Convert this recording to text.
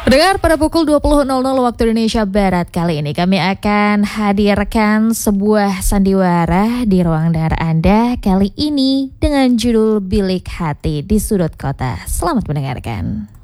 Pendengar, pada pukul 20.00 waktu Indonesia Barat kali ini kami akan hadirkan sebuah sandiwara di ruang dengar Anda kali ini dengan judul Bilik Hati di Sudut Kota. Selamat mendengarkan.